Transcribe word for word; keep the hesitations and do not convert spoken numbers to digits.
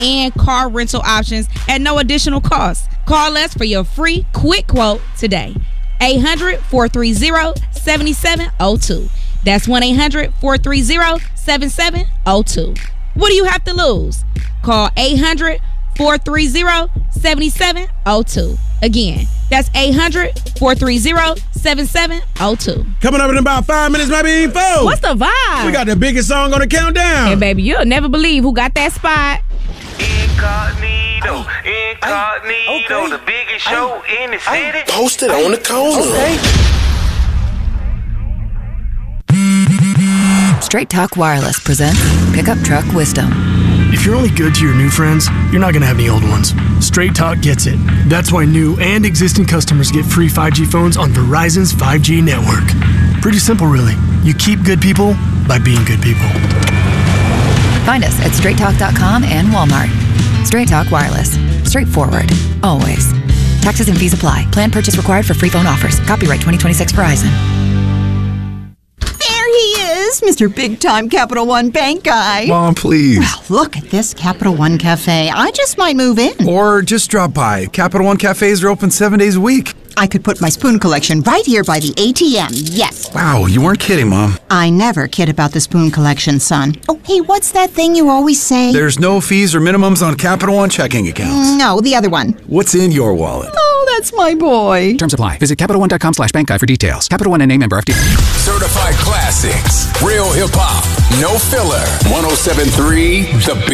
and car rental options at no additional cost. Call us for your free quick quote today. eight hundred, four three zero, seven seven zero two. That's one eight hundred, four three zero, seven seven zero two. What do you have to lose? Call eight hundred, four three zero, seven seven zero two. Again, that's eight hundred, four three zero, seven seven zero two. Coming up in about five minutes, baby. Info. What's the vibe? We got the biggest song on the countdown. Hey, baby, you'll never believe who got that spot. Incognito, incognito, the biggest show in the city. Posted on the corner. Okay. Straight Talk Wireless presents Pickup Truck Wisdom. If you're only good to your new friends, you're not going to have any old ones. Straight Talk gets it. That's why new and existing customers get free five G phones on Verizon's five G network. Pretty simple, really. You keep good people by being good people. Find us at straight talk dot com and Walmart. Straight Talk Wireless. Straightforward. Always. Taxes and fees apply. Plan purchase required for free phone offers. Copyright twenty twenty-six Verizon. There he is, Mister Big Time Capital One Bank guy. Mom, please. Well, look at this Capital One Cafe. I just might move in. Or just drop by. Capital One cafes are open seven days a week. I could put my spoon collection right here by the A T M, yes. Wow, you weren't kidding, Mom. I never kid about the spoon collection, son. Oh, hey, what's that thing you always say? There's no fees or minimums on Capital One checking accounts. No, the other one. What's in your wallet? Oh, that's my boy. Terms apply. Visit Capital One dot com slash bank guide for details. Capital One N A member F D I C. Certified classics. Real hip hop. No filler. one oh seven point three The